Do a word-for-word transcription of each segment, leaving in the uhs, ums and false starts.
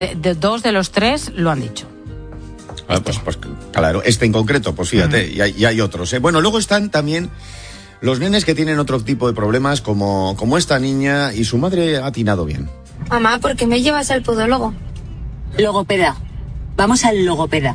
De, de, dos de los tres lo han dicho. Ah, pues, pues claro, este en concreto, pues fíjate, uh-huh. y, hay, y hay otros. ¿eh? Bueno, luego están también los nenes que tienen otro tipo de problemas, como, como esta niña, y su madre ha atinado bien. Mamá, ¿por qué me llevas al podólogo? Logopeda. Vamos al logopeda.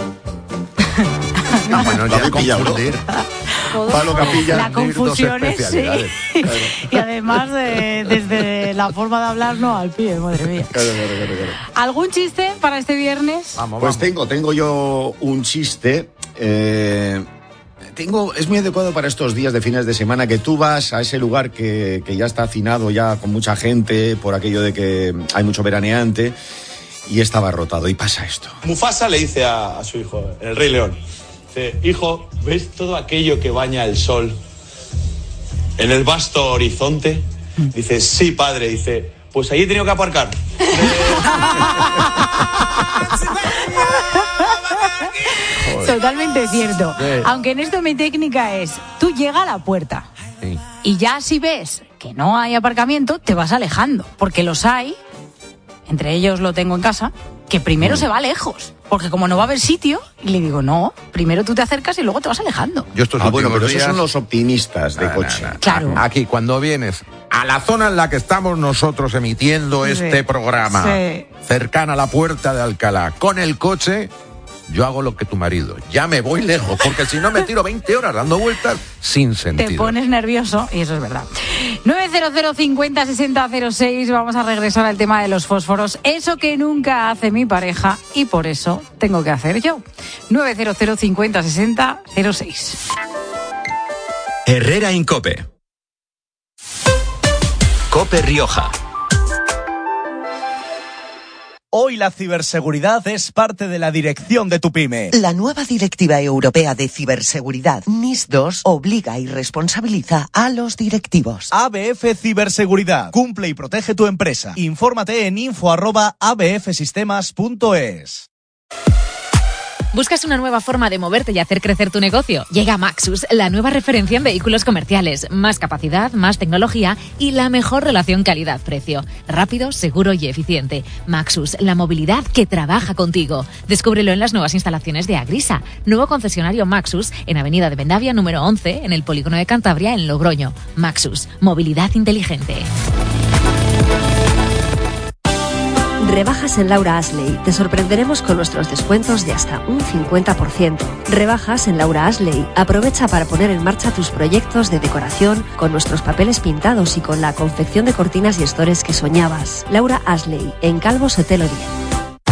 No, bueno, ya confundir. Pablo Capilla. La confusión es, sí. Claro. Y además, de, desde la forma de hablar, no al pie, madre mía. Claro, claro, claro, claro. ¿Algún chiste para este viernes? Vamos, pues vamos. tengo, tengo yo un chiste. Eh, tengo, es muy adecuado para estos días de fines de semana, que tú vas a ese lugar que, que ya está hacinado, ya con mucha gente, por aquello de que hay mucho veraneante, y está abarrotado, y pasa esto. Mufasa le dice a, a su hijo, el Rey León, dice: hijo, ¿ves todo aquello que baña el sol en el vasto horizonte? Dice: sí, padre. Dice: pues ahí he tenido que aparcar. Totalmente cierto. Sí. Aunque en esto mi técnica es, tú llega a la puerta, sí, y ya si ves que no hay aparcamiento, te vas alejando, porque los hay, entre ellos lo tengo en casa, que primero mm. se va lejos, porque como no va a haber sitio, y le digo, no, primero tú te acercas y luego te vas alejando. Yo estos ah, bueno, pero días... esos son los optimistas de nah, coche. Nah, nah. Claro. Aquí, cuando vienes a la zona en la que estamos nosotros emitiendo sí. este programa, sí. cercana a la puerta de Alcalá, con el coche, yo hago lo que tu marido. Ya me voy lejos, porque si no me tiro veinte horas dando vueltas sin sentido. Te pones nervioso, y eso es verdad. nueve cero cero cincuenta sesenta cero seis, vamos a regresar al tema de los fósforos. Eso que nunca hace mi pareja, y por eso tengo que hacer yo. nueve cero cero cincuenta sesenta cero seis. Herrera Incope. Cope Rioja. Hoy la ciberseguridad es parte de la dirección de tu pyme. La nueva Directiva Europea de Ciberseguridad, N I S dos, obliga y responsabiliza a los directivos. A B F Ciberseguridad. Cumple y protege tu empresa. Infórmate en info arroba a b f sistemas punto es. ¿Buscas una nueva forma de moverte y hacer crecer tu negocio? Llega Maxus, la nueva referencia en vehículos comerciales. Más capacidad, más tecnología y la mejor relación calidad-precio. Rápido, seguro y eficiente. Maxus, la movilidad que trabaja contigo. Descúbrelo en las nuevas instalaciones de Agrisa. Nuevo concesionario Maxus en Avenida de Vendavia número once, en el Polígono de Cantabria, en Logroño. Maxus, movilidad inteligente. Rebajas en Laura Ashley. Te sorprenderemos con nuestros descuentos de hasta un cincuenta por ciento. Rebajas en Laura Ashley. Aprovecha para poner en marcha tus proyectos de decoración con nuestros papeles pintados y con la confección de cortinas y estores que soñabas. Laura Ashley, en Calvo Sotelo diez.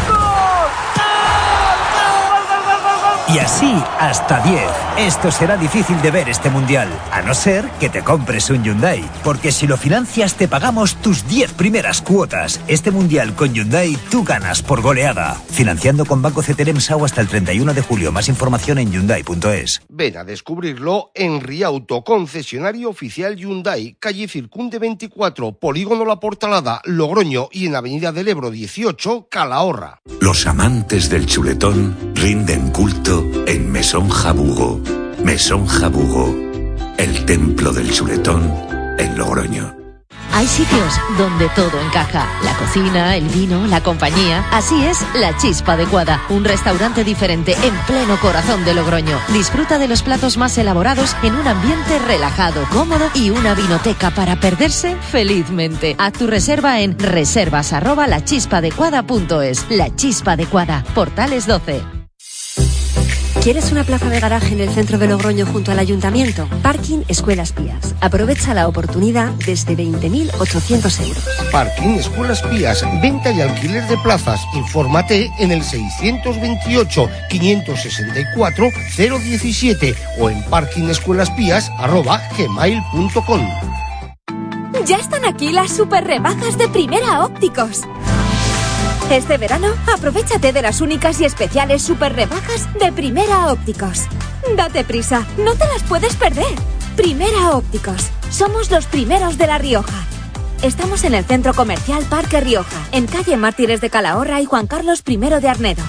Y así hasta diez. Esto será difícil de ver este mundial, a no ser que te compres un Hyundai. Porque si lo financias te pagamos tus diez primeras cuotas. Este mundial con Hyundai tú ganas por goleada. Financiando con Banco Ceterem-Sau hasta el treinta y uno de julio. Más información en hyundai punto es. Ven a descubrirlo en Riauto, concesionario oficial Hyundai, calle Circunde veinticuatro, Polígono La Portalada, Logroño, y en Avenida del Ebro dieciocho, Calahorra. Los amantes del chuletón rinden culto en Mesón Jabugo. Mesón Jabugo, el templo del chuletón en Logroño. Hay sitios donde todo encaja. La cocina, el vino, la compañía. Así es La Chispa Adecuada, un restaurante diferente en pleno corazón de Logroño. Disfruta de los platos más elaborados en un ambiente relajado, cómodo y una vinoteca para perderse felizmente. Haz tu reserva en reservas arroba la chispa adecuada punto es. La Chispa Adecuada, Portales doce. ¿Quieres una plaza de garaje en el centro de Logroño junto al ayuntamiento? Parking Escuelas Pías. Aprovecha la oportunidad desde veinte mil ochocientos euros. Parking Escuelas Pías. Venta y alquiler de plazas. Infórmate en el seiscientos veintiocho, quinientos sesenta y cuatro, cero diecisiete o en parkingescuelaspías arroba gmail punto com. Ya están aquí las super rebajas de Primera Ópticos. Este verano, aprovéchate de las únicas y especiales super rebajas de Primera Ópticos. Date prisa, no te las puedes perder. Primera Ópticos, somos los primeros de La Rioja. Estamos en el Centro Comercial Parque Rioja, en calle Mártires de Calahorra y Juan Carlos primero de Arnedo.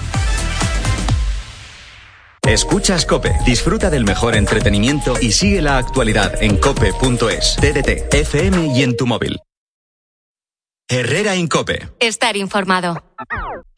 Escuchas COPE, disfruta del mejor entretenimiento y sigue la actualidad en cope punto es, T D T, F M y en tu móvil. Herrera Incope. Estar informado.